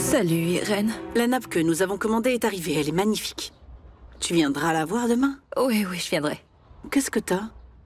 Salut, Irène. La nappe que nous avons commandée est arrivée, elle est magnifique. Tu viendras la voir demain? Oui, je viendrai. Qu'est-ce que t'as?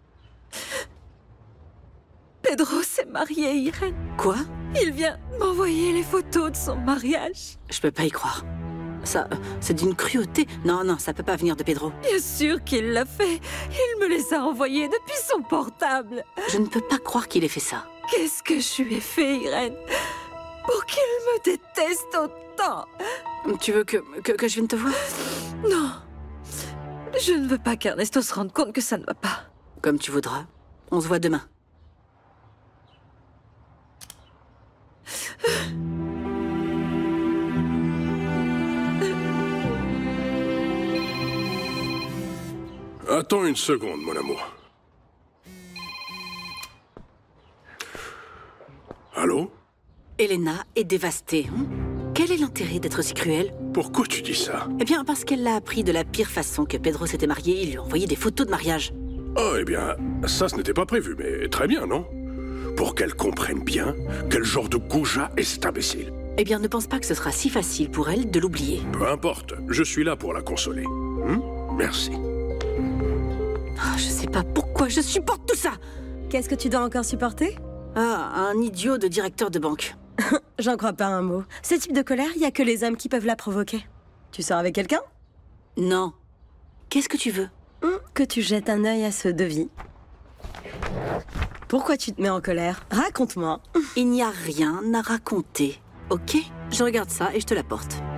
Pedro s'est marié, Irène. Quoi? Il vient m'envoyer les photos de son mariage. Je peux pas y croire. Ça, c'est d'une cruauté. Non, ça peut pas venir de Pedro. Bien sûr qu'il l'a fait. Il me les a envoyés depuis son portable. Je ne peux pas croire qu'il ait fait ça. Qu'est-ce que je lui ai fait, Irène, pour qu'il me déteste autant? Tu veux que je vienne te voir? Non. Je ne veux pas qu'Ernesto se rende compte que ça ne va pas. Comme tu voudras. On se voit demain. Attends une seconde, mon amour. Allô? Elena est dévastée. Quel est l'intérêt d'être si cruel? Pourquoi tu dis ça? Eh bien, parce qu'elle l'a appris de la pire façon que Pedro s'était marié. Il lui a envoyé des photos de mariage. Oh, eh bien, ça, ce n'était pas prévu, mais très bien, non? Pour qu'elle comprenne bien quel genre de goujat est cet imbécile. Eh bien, ne pense pas que ce sera si facile pour elle de l'oublier. Peu importe, je suis là pour la consoler. Merci. Je sais pas pourquoi je supporte tout ça. Qu'est-ce que tu dois encore supporter? Un idiot de directeur de banque. J'en crois pas un mot. Ce type de colère, il y a que les hommes qui peuvent la provoquer. Tu sors avec quelqu'un? Non. Qu'est-ce que tu veux? Que tu jettes un œil à ce devis. Pourquoi tu te mets en colère? Raconte-moi. Il n'y a rien à raconter, ok? Je regarde ça et je te l'apporte.